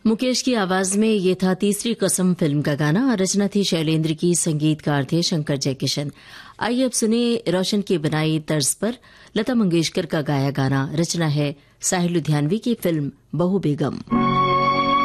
मुकेश की आवाज में ये था तीसरी कसम फिल्म का गाना। रचना थी शैलेंद्र की, संगीतकार थे शंकर जयकिशन। आइए अब सुने रोशन की बनाई तर्ज पर लता मंगेशकर का गाया गाना। रचना है साहिल लुधियानवी की फिल्म बहू बेगम।